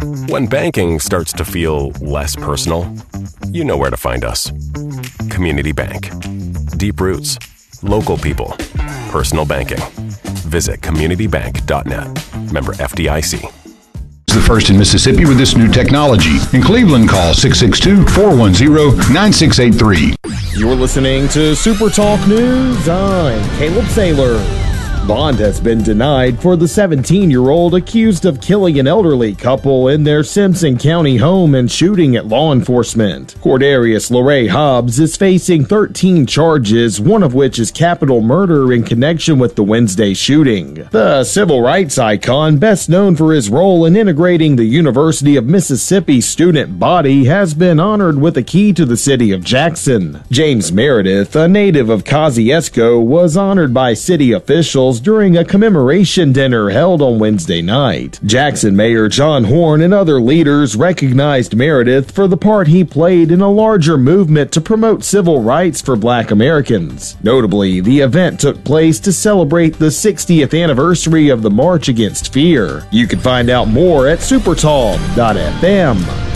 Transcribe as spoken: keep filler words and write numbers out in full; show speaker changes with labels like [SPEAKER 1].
[SPEAKER 1] When banking starts to feel less personal, you know where to find us. Community Bank. Deep roots, local people, personal banking. Visit community bank dot net. Member F D I C.
[SPEAKER 2] The first in Mississippi with this new technology. In Cleveland, call six six two, four one zero, nine six eight three.
[SPEAKER 3] You're listening to Super Talk News. I'm Caleb Saylor. Bond has been denied for the seventeen-year-old accused of killing an elderly couple in their Simpson County home and shooting at law enforcement. Cordarius LeRae Hobbs is facing thirteen charges, one of which is capital murder in connection with the Wednesday shooting. The civil rights icon, best known for his role in integrating the University of Mississippi student body, has been honored with a key to the city of Jackson. James Meredith, a native of Kosciuszko, was honored by city officials during a commemoration dinner held on Wednesday night. Jackson Mayor John Horn and other leaders recognized Meredith for the part he played in a larger movement to promote civil rights for Black Americans. Notably, the event took place to celebrate the sixtieth anniversary of the March Against Fear. You can find out more at supertalk dot f m.